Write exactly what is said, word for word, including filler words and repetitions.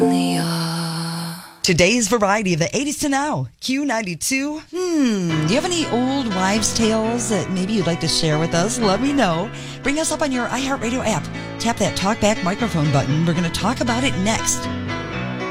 Today's variety of the eighties to now. Q ninety-two. Hmm, do you have any old wives' tales that maybe you'd like to share with us? Let me know. Bring us up on your iHeartRadio app. Tap that talkback microphone button. We're going to talk about it next.